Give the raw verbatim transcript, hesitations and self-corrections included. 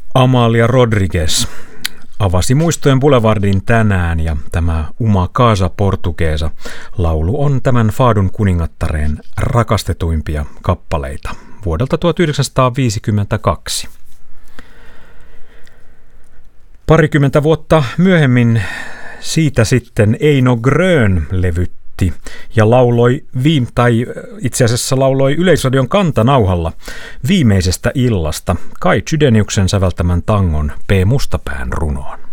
Amalia Rodriguez avasi Muistojen Boulevardin tänään ja tämä Uma Casa Portuguesa laulu on tämän Fadun kuningattareen rakastetuimpia kappaleita vuodelta tuhatyhdeksänsataaviisikymmentäkaksi. Parikymmentä vuotta myöhemmin siitä sitten Eino Grön levytti ja lauloi, viim- tai itse asiassa lauloi Yleisradion kantanauhalla viimeisestä illasta Kai Chydeniuksen säveltämän tangon P. Mustapään runoon.